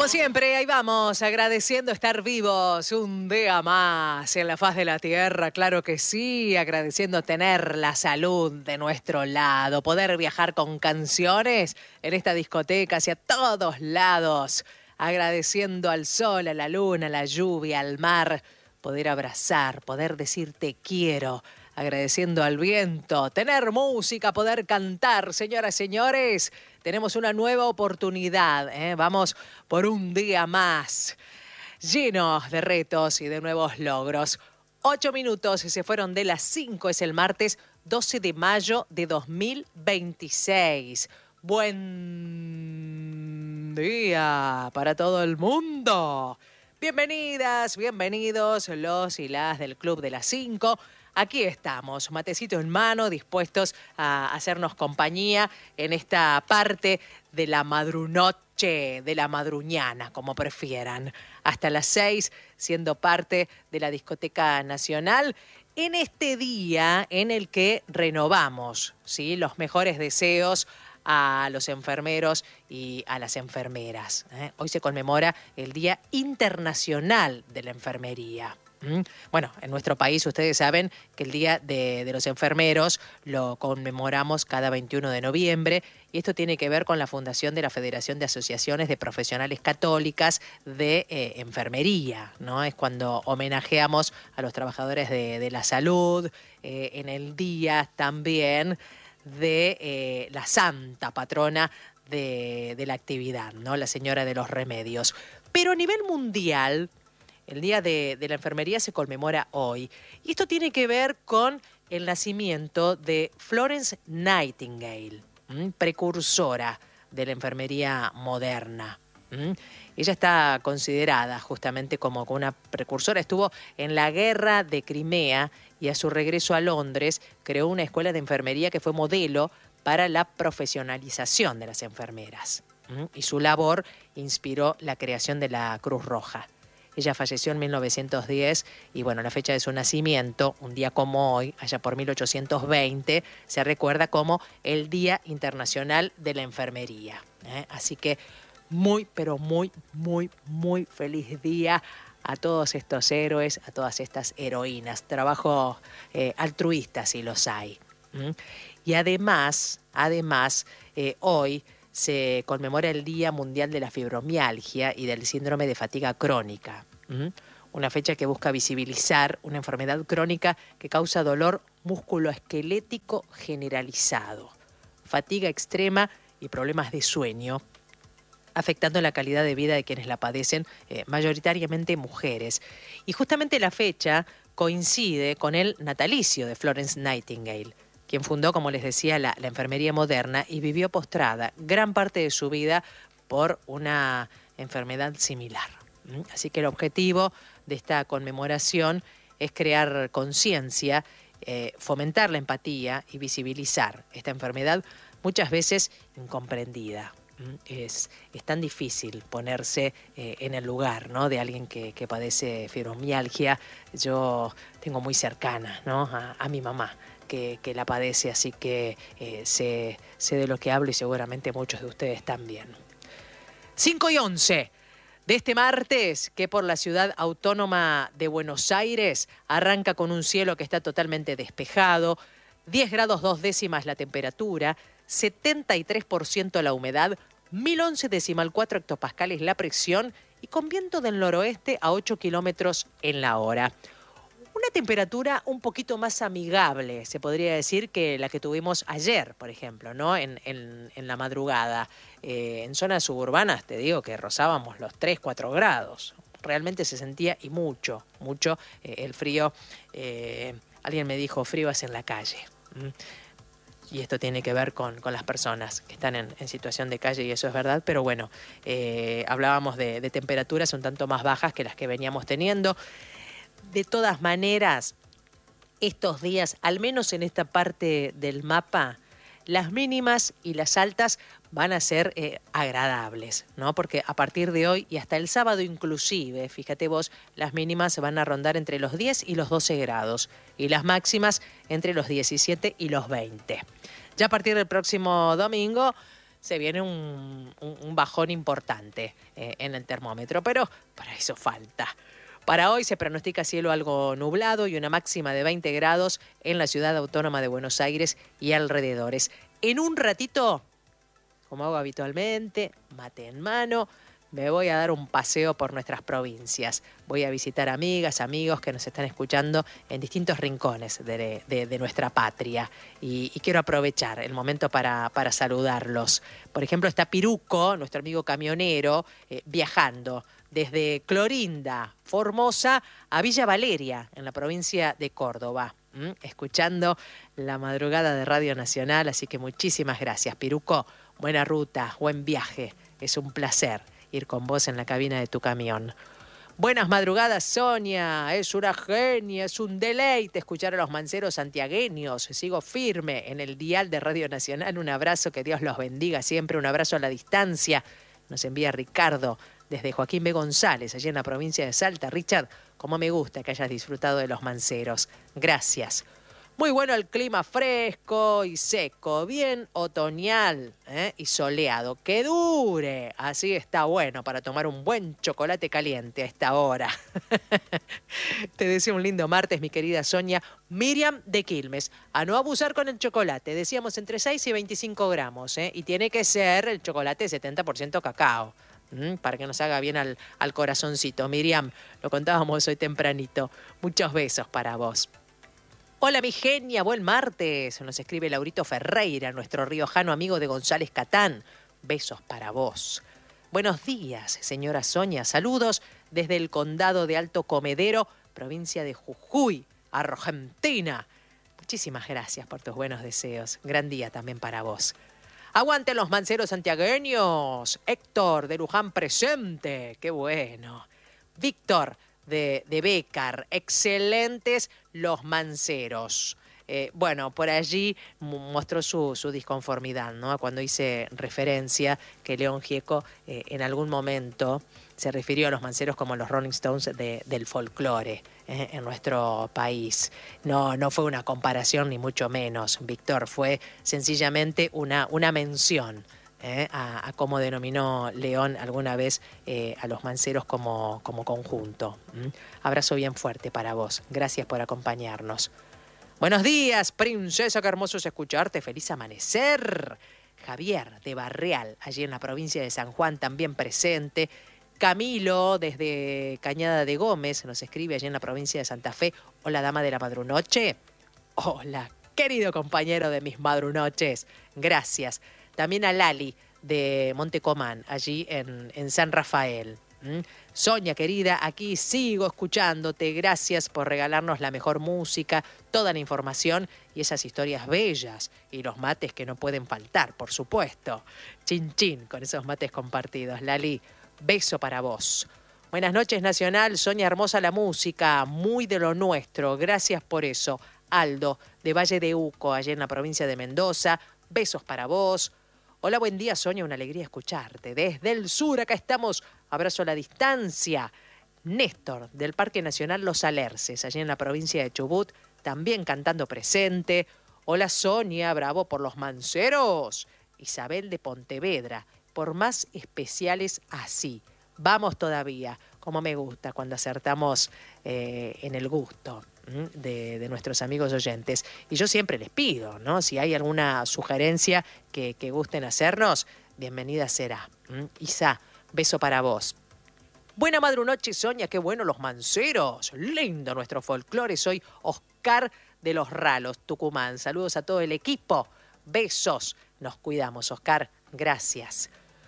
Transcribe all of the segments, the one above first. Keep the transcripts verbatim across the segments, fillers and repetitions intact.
Como siempre, ahí vamos, agradeciendo estar vivos un día más en la faz de la tierra, claro que sí, agradeciendo tener la salud de nuestro lado, poder viajar con canciones en esta discoteca hacia todos lados, agradeciendo al sol, a la luna, a la lluvia, al mar, poder abrazar, poder decir te quiero, agradeciendo al viento, tener música, poder cantar, señoras y señores. Tenemos una nueva oportunidad, ¿eh? Vamos por un día más, llenos de retos y de nuevos logros. Ocho minutos y se fueron de las cinco, es el martes doce de mayo de dos mil veintiséis. Buen día para todo el mundo. Bienvenidas, bienvenidos los y las del Club de las Cinco. Aquí estamos, matecito en mano, dispuestos a hacernos compañía en esta parte de la madrunoche, de la madruñana, como prefieran. Hasta las seis, siendo parte de la Discoteca Nacional, en este día en el que renovamos, ¿sí?, los mejores deseos a los enfermeros y a las enfermeras, ¿eh? Hoy se conmemora el Día Internacional de la Enfermería. Bueno, en nuestro país ustedes saben que el Día de, de los Enfermeros lo conmemoramos cada veintiuno de noviembre y esto tiene que ver con la fundación de la Federación de Asociaciones de Profesionales Católicas de eh, Enfermería, ¿no? Es cuando homenajeamos a los trabajadores de, de la salud, eh, en el día también de eh, la santa patrona de, de la actividad, ¿no?, la Señora de los Remedios. Pero a nivel mundial, el Día de, de la Enfermería se conmemora hoy. Y esto tiene que ver con el nacimiento de Florence Nightingale, ¿m? precursora de la enfermería moderna. ¿m? Ella está considerada justamente como una precursora. Estuvo en la guerra de Crimea y a su regreso a Londres creó una escuela de enfermería que fue modelo para la profesionalización de las enfermeras. ¿m? Y su labor inspiró la creación de la Cruz Roja. Ella falleció en mil novecientos diez y, bueno, la fecha de su nacimiento, un día como hoy, allá por mil ochocientos veinte, se recuerda como el Día Internacional de la Enfermería. ¿eh? Así que muy, pero muy, muy, muy feliz día a todos estos héroes, a todas estas heroínas. Trabajo eh, altruista, si los hay. ¿Mm? Y además, además, eh, hoy se conmemora el Día Mundial de la Fibromialgia y del Síndrome de Fatiga Crónica. ¿Mm? Una fecha que busca visibilizar una enfermedad crónica que causa dolor musculoesquelético generalizado, fatiga extrema y problemas de sueño, afectando la calidad de vida de quienes la padecen, eh, mayoritariamente mujeres. Y justamente la fecha coincide con el natalicio de Florence Nightingale, quien fundó, como les decía, la, la enfermería moderna y vivió postrada gran parte de su vida por una enfermedad similar. Así que el objetivo de esta conmemoración es crear conciencia, eh, fomentar la empatía y visibilizar esta enfermedad muchas veces incomprendida. Es, es tan difícil ponerse eh, en el lugar, ¿no?, de alguien que, que padece fibromialgia. Yo tengo muy cercana, ¿no?, a, a mi mamá, que, que la padece, así que eh, sé, sé de lo que hablo y seguramente muchos de ustedes también. cinco y once de este martes, que por la ciudad autónoma de Buenos Aires arranca con un cielo que está totalmente despejado, diez grados dos décimas la temperatura, setenta y tres por ciento la humedad, mil once decimal cuatro hectopascales la presión y con viento del noroeste a ocho kilómetros en la hora. Una temperatura un poquito más amigable, se podría decir, que la que tuvimos ayer, por ejemplo, ¿no? En, en, en la madrugada. Eh, en zonas suburbanas, te digo que rozábamos los tres, cuatro grados. Realmente se sentía, y mucho, mucho, eh, el frío. Eh, alguien me dijo, frío es en la calle. ¿Mm? Y esto tiene que ver con, con las personas que están en, en situación de calle, y eso es verdad. Pero bueno, eh, hablábamos de, de temperaturas un tanto más bajas que las que veníamos teniendo. De todas maneras, estos días, al menos en esta parte del mapa, las mínimas y las altas van a ser eh, agradables, ¿no? Porque a partir de hoy y hasta el sábado inclusive, fíjate vos, las mínimas van a rondar entre los diez y los doce grados y las máximas entre los diecisiete y los veinte. Ya a partir del próximo domingo se viene un, un, un bajón importante eh, en el termómetro, pero para eso falta. Para hoy se pronostica cielo algo nublado y una máxima de veinte grados en la ciudad autónoma de Buenos Aires y alrededores. En un ratito, como hago habitualmente, mate en mano, me voy a dar un paseo por nuestras provincias. Voy a visitar amigas, amigos que nos están escuchando en distintos rincones de, de, de nuestra patria. Y, y quiero aprovechar el momento para, para saludarlos. Por ejemplo, está Piruco, nuestro amigo camionero, eh, viajando desde Clorinda, Formosa, a Villa Valeria, en la provincia de Córdoba. ¿Mm? Escuchando la madrugada de Radio Nacional. Así que muchísimas gracias, Piruco. Buena ruta, buen viaje. Es un placer ir con vos en la cabina de tu camión. Buenas madrugadas, Sonia. Es una genia, es un deleite escuchar a los manceros santiagueños. Sigo firme en el dial de Radio Nacional. Un abrazo, que Dios los bendiga siempre. Un abrazo a la distancia. Nos envía Ricardo desde Joaquín B. González, allí en la provincia de Salta. Richard, como me gusta que hayas disfrutado de los manceros. Gracias. Muy bueno el clima, fresco y seco, bien otoñal ¿eh? y soleado. ¡Que dure! Así está bueno para tomar un buen chocolate caliente a esta hora. Te deseo un lindo martes, mi querida Sonia. Miriam de Quilmes, a no abusar con el chocolate. Decíamos entre seis y veinticinco gramos ¿eh? y tiene que ser el chocolate setenta por ciento cacao. ¿Mm? Para que nos haga bien al, al corazoncito. Miriam, lo contábamos hoy tempranito. Muchos besos para vos. Hola, mi genia, buen martes. Nos escribe Laurito Ferreira, nuestro riojano amigo de González Catán. Besos para vos. Buenos días, señora Sonia. Saludos desde el condado de Alto Comedero, provincia de Jujuy, Argentina. Muchísimas gracias por tus buenos deseos. Gran día también para vos. Aguanten los manceros santiagueños. Héctor de Luján presente. Qué bueno. Víctor de, de Bécar. Excelentes los manceros. Eh, bueno, por allí mostró su, su disconformidad, ¿no? Cuando hice referencia que León Gieco eh, en algún momento se refirió a los manceros como los Rolling Stones de, del folclore eh, en nuestro país. No, no fue una comparación ni mucho menos, Víctor, fue sencillamente una, una mención eh, a, a cómo denominó León alguna vez eh, a los manceros como, como conjunto. ¿Mm? Abrazo bien fuerte para vos. Gracias por acompañarnos. Buenos días, princesa, qué hermoso es escucharte. Feliz amanecer. Javier de Barreal, allí en la provincia de San Juan, también presente. Camilo, desde Cañada de Gómez, nos escribe allí en la provincia de Santa Fe. Hola, dama de la madrunoche. Hola, querido compañero de mis madrunoches. Gracias. También a Lali, de Montecomán, allí en, en San Rafael. ¿Mm? Sonia, querida, aquí sigo escuchándote. Gracias por regalarnos la mejor música, toda la información y esas historias bellas. Y los mates que no pueden faltar, por supuesto. Chin, chin, con esos mates compartidos. Lali, beso para vos. Buenas noches, Nacional. Sonia, hermosa la música, muy de lo nuestro. Gracias por eso. Aldo, de Valle de Uco, allá en la provincia de Mendoza. Besos para vos. Hola, buen día, Sonia. Una alegría escucharte. Desde el sur, acá estamos. Abrazo a la distancia. Néstor, del Parque Nacional Los Alerces, allí en la provincia de Chubut, también cantando presente. Hola, Sonia. Bravo por los manceros. Isabel de Pontevedra, por más especiales así. Vamos todavía, como me gusta cuando acertamos eh, en el gusto de, de nuestros amigos oyentes. Y yo siempre les pido, ¿no? Si hay alguna sugerencia que, que gusten hacernos, bienvenida será. ¿Mm? Isa, beso para vos. Buena madrunoche, Sonia, qué bueno los manceros. Lindo nuestro folclore. Soy Oscar de los Ralos, Tucumán. Saludos a todo el equipo. Besos. Nos cuidamos, Oscar. Gracias.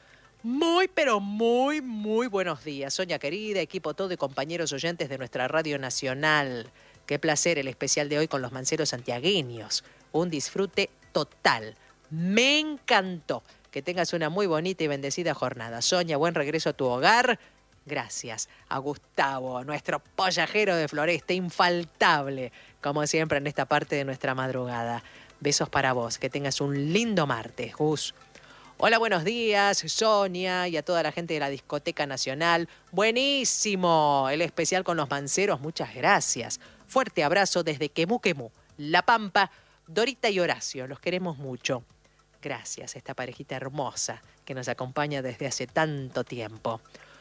Muy, pero muy, muy buenos días, Sonia querida, equipo todo y compañeros oyentes de nuestra Radio Nacional. Qué placer el especial de hoy con los manceros santiagueños. Un disfrute total. Me encantó. Que tengas una muy bonita y bendecida jornada. Sonia, buen regreso a tu hogar. Gracias a Gustavo, nuestro pollajero de Floresta, infaltable, como siempre en esta parte de nuestra madrugada. Besos para vos. Que tengas un lindo martes, Gus. Hola, buenos días, Sonia, y a toda la gente de la Discoteca Nacional. Buenísimo el especial con los manceros, muchas gracias. Fuerte abrazo desde Quemú Quemú, La Pampa, Dorita y Horacio, los queremos mucho. Gracias, esta parejita hermosa que nos acompaña desde hace tanto tiempo.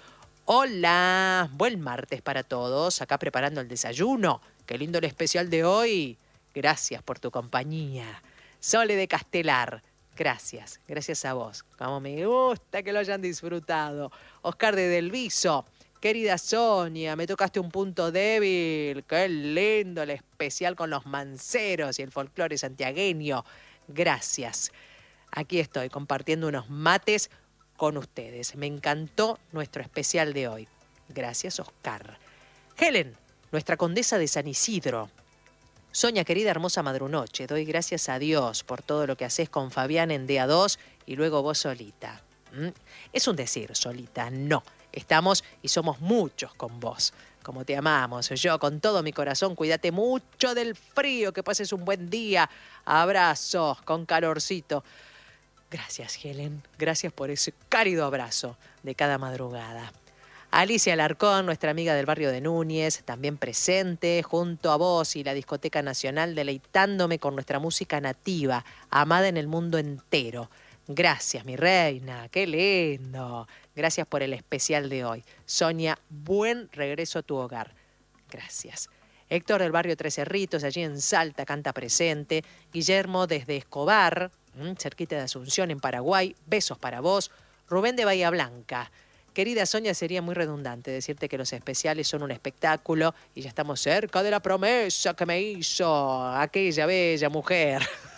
Hola, buen martes para todos, acá preparando el desayuno. Qué lindo el especial de hoy. Gracias por tu compañía. Sole de Castelar, gracias, gracias a vos. Como me gusta que lo hayan disfrutado. Oscar de Delviso, querida Sonia, me tocaste un punto débil. Qué lindo el especial con los manceros y el folclore santiagueño. Gracias. Aquí estoy compartiendo unos mates con ustedes. Me encantó nuestro especial de hoy. Gracias, Oscar. Helen, nuestra condesa de San Isidro. Sonia, querida, hermosa madrunoche, doy gracias a Dios por todo lo que haces con Fabián en D A dos y luego vos solita. ¿Mm? Es un decir, solita, no. Estamos y somos muchos con vos. Como te amamos, yo con todo mi corazón, cuídate mucho del frío, que pases un buen día. Abrazos con calorcito. Gracias, Helen. Gracias por ese cálido abrazo de cada madrugada. Alicia Alarcón, nuestra amiga del barrio de Núñez, también presente, junto a vos y la Discoteca Nacional, deleitándome con nuestra música nativa, amada en el mundo entero. Gracias, mi reina. Qué lindo. Gracias por el especial de hoy. Sonia, buen regreso a tu hogar. Gracias. Héctor del barrio Tres Cerritos, allí en Salta, canta presente. Guillermo desde Escobar, cerquita de Asunción, en Paraguay. Besos para vos. Rubén de Bahía Blanca. Querida Sonia, sería muy redundante decirte que los especiales son un espectáculo y ya estamos cerca de la promesa que me hizo aquella bella mujer.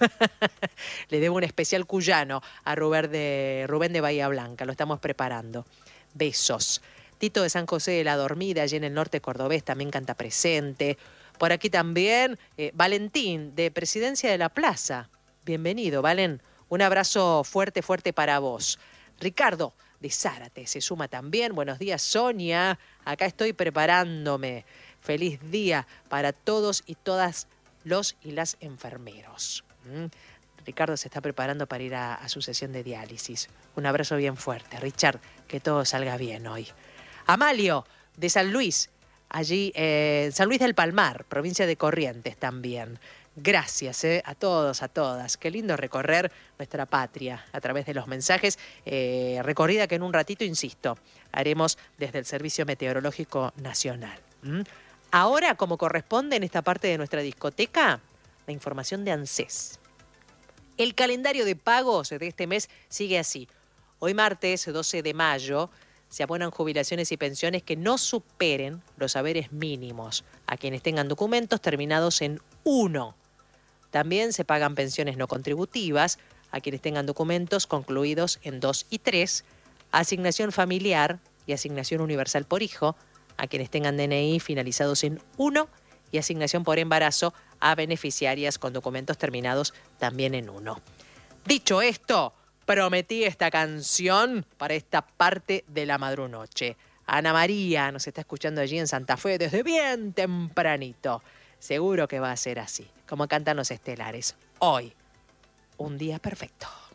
Le debo un especial cuyano a Rubén de, Rubén de Bahía Blanca. Lo estamos preparando. Besos. Tito de San José de la Dormida, allí en el norte cordobés, también canta presente. Por aquí también eh, Valentín, de Presidencia de la Plaza. Bienvenido, Valen. Un abrazo fuerte, fuerte para vos. Ricardo de Zárate se suma también. Buenos días, Sonia. Acá estoy preparándome. Feliz día para todos y todas los y las enfermeros. ¿Mm? Ricardo se está preparando para ir a, a su sesión de diálisis. Un abrazo bien fuerte. Richard, que todo salga bien hoy. Amalio, de San Luis, allí en eh, San Luis del Palmar, provincia de Corrientes también. Gracias eh, a todos, a todas. Qué lindo recorrer nuestra patria a través de los mensajes. Eh, recorrida que en un ratito, insisto, haremos desde el Servicio Meteorológico Nacional. ¿Mm? Ahora, como corresponde en esta parte de nuestra discoteca, la información de ANSES. El calendario de pagos de este mes sigue así. Hoy martes, doce de mayo, se abonan jubilaciones y pensiones que no superen los haberes mínimos a quienes tengan documentos terminados en uno. También se pagan pensiones no contributivas a quienes tengan documentos concluidos en dos y tres, asignación familiar y asignación universal por hijo a quienes tengan D N I finalizados en uno y asignación por embarazo a beneficiarias con documentos terminados también en uno. Dicho esto, prometí esta canción para esta parte de la madrunoche. Ana María nos está escuchando allí en Santa Fe desde bien tempranito. Seguro que va a ser así, como cantan los estelares. Hoy, un día perfecto.